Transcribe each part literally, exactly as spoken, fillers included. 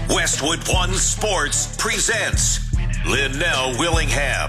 Westwood One Sports presents Linnell Willingham.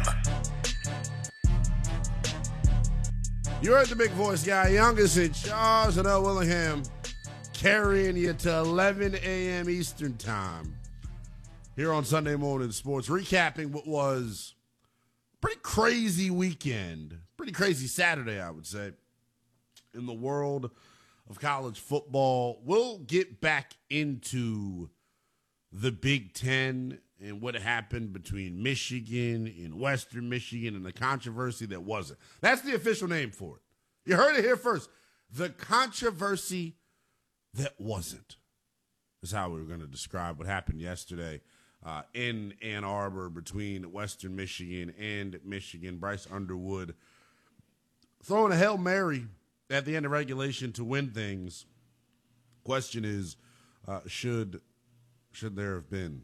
You heard the big voice guy, youngest in charge, Linnell Willingham, carrying you to eleven a.m. Eastern time here on Sunday Morning Sports, recapping what was a pretty crazy weekend, pretty crazy Saturday, I would say, in the world of college football. We'll get back into the Big Ten and what happened between Michigan and Western Michigan and the controversy that wasn't. That's the official name for it. You heard it here first. The controversy that wasn't is how we were going to describe what happened yesterday uh, in Ann Arbor between Western Michigan and Michigan. Bryce Underwood throwing a Hail Mary at the end of regulation to win things. Question is, uh, should should there have been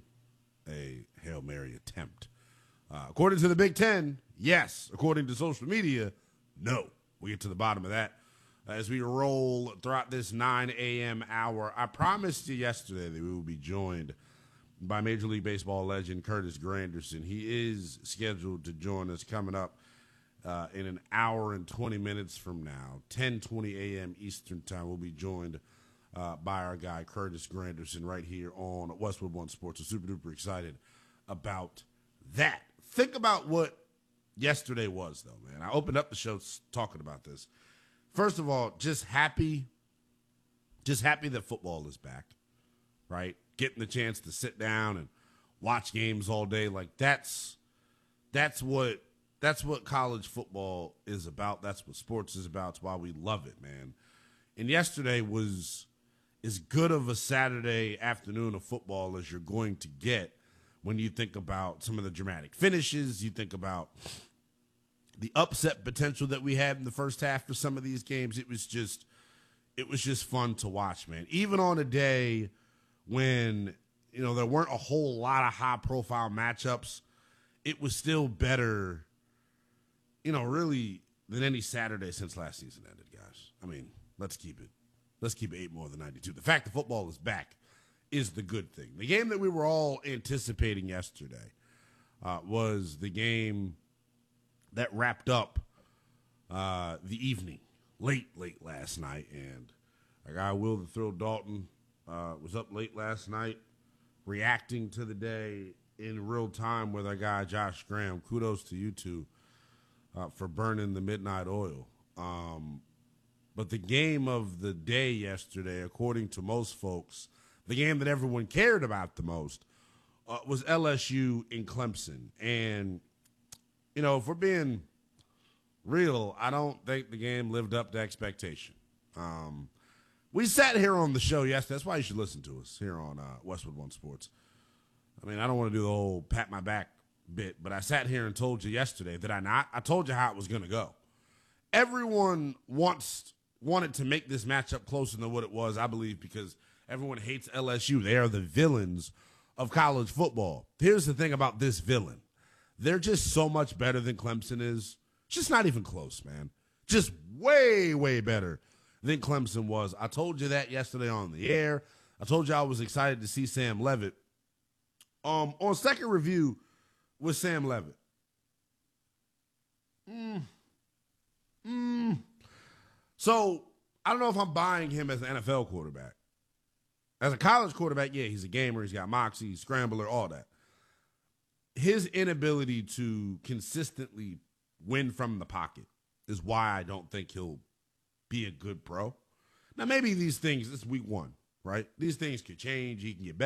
a Hail Mary attempt? Uh, according to the Big Ten, yes. According to social media, no. We'll get to the bottom of that as we roll throughout this nine a.m. hour. I promised you yesterday that we will be joined by Major League Baseball legend Curtis Granderson. He is scheduled to join us coming up uh, in an hour and twenty minutes from now, ten twenty a.m. Eastern time. We'll be joined uh, by our guy Curtis Granderson right here on Westwood One Sports. So super duper excited about that. Think about what yesterday was, though, man. I opened up the show talking about this. First of all, just happy, just happy that football is back, right? Getting the chance to sit down and watch games all day, like that's that's what that's what college football is about. That's what sports is about. It's why we love it, man. And yesterday was as good of a Saturday afternoon of football as you're going to get when you think about some of the dramatic finishes. You think about the upset potential that we had in the first half for some of these games. It was just, it was just fun to watch, man. Even on a day when, you know, there weren't a whole lot of high-profile matchups, it was still better, you know, really than any Saturday since last season ended, guys. I mean, let's keep it, let's keep it eight more than ninety-two. The fact that football is back is the good thing. The game that we were all anticipating yesterday uh, was the game that wrapped up uh, the evening late, late last night. And our guy Will the Thrill Dalton uh, was up late last night reacting to the day in real time with our guy Josh Graham. Kudos to you two uh, for burning the midnight oil. Um, but the game of the day yesterday, according to most folks, the game that everyone cared about the most uh, was L S U in Clemson. And you know, if we're being real, I don't think the game lived up to expectation. Um, we sat here on the show yesterday. That's why you should listen to us here on uh, Westwood One Sports. I mean, I don't want to do the whole pat my back bit, but I sat here and told you yesterday, did I not? I told you how it was going to go. Everyone wants wanted to make this matchup closer than what it was, I believe, because everyone hates L S U. They are the villains of college football. Here's the thing about this villain. They're just so much better than Clemson is. Just not even close, man. Just way, way better than Clemson was. I told you that yesterday on the air. I told you I was excited to see Sam Levitt. Um, on second review with Sam Levitt. Mm. Mm. So, I don't know if I'm buying him as an N F L quarterback. As a college quarterback, yeah, he's a gamer. He's got moxie, scrambler, all that. His inability to consistently win from the pocket is why I don't think he'll be a good pro. Now, maybe these things, this is week one, right? These things could change. He can get better.